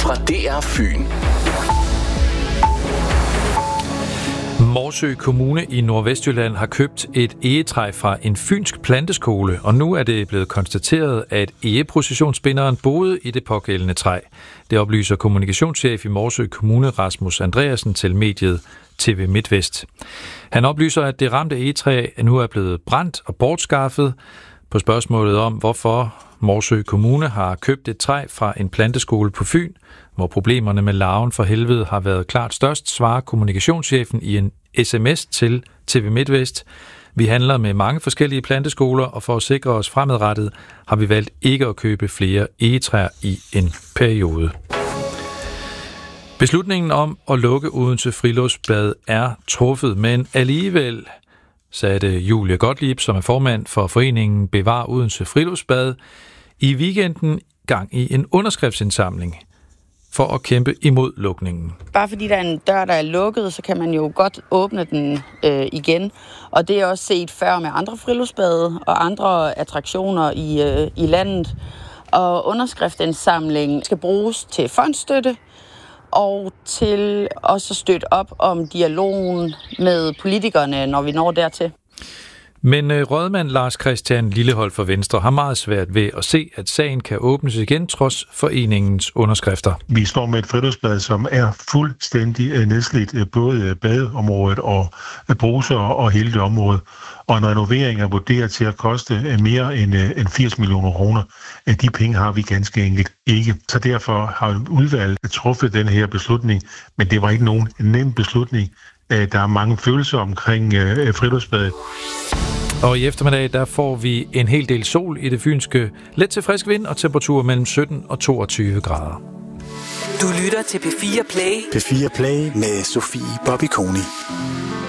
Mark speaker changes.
Speaker 1: fra DR Fyn.
Speaker 2: Morsø Kommune i Nordvestjylland har købt et egetræ fra en fynsk planteskole, og nu er det blevet konstateret, at egeprocessionsbinderen boede i det pågældende træ. Det oplyser kommunikationschef i Morsø Kommune, Rasmus Andreasen, til mediet TV MidtVest. Han oplyser, at det ramte egetræ nu er blevet brændt og bortskaffet. På spørgsmålet om, hvorfor Morsø Kommune har købt et træ fra en planteskole på Fyn, hvor problemerne med larven for helvede har været klart størst, svarer kommunikationschefen i en sms til TV MidtVest. Vi handler med mange forskellige planteskoler, og for at sikre os fremadrettet, har vi valgt ikke at købe flere egetræer i en periode. Beslutningen om at lukke Odense Friluftsbad er truffet, men alligevel satte Julie Gottlieb, som er formand for foreningen Bevar Odense Friluftsbad, i weekenden gang i en underskriftsindsamling for at kæmpe imod lukningen.
Speaker 3: Bare fordi der er en dør, der er lukket, så kan man jo godt åbne den igen. Og det er også set før med andre friluftsbade og andre attraktioner i landet. Og underskriftsindsamling skal bruges til fondsstøtte og til også at støtte op om dialogen med politikerne, når vi når dertil.
Speaker 2: Men rådmand Lars Christian Lillehold fra Venstre har meget svært ved at se, at sagen kan åbnes igen trods foreningens underskrifter.
Speaker 4: Vi står med et friluftsbad, som er fuldstændig nedslidt, både badeområdet og bruser og hele det område. Og en renovering er vurderet til at koste mere end 80 millioner kroner. De penge har vi ganske enkelt ikke. Så derfor har udvalget truffet den her beslutning, men det var ikke nogen nem beslutning. Der er mange følelser omkring friluftsbadet.
Speaker 2: Og i eftermiddag, der får vi en hel del sol i det fynske. Let til frisk vind og temperatur mellem 17 og 22 grader.
Speaker 5: Du lytter til P4 Play.
Speaker 6: P4 Play med Sofie Bobby Koni.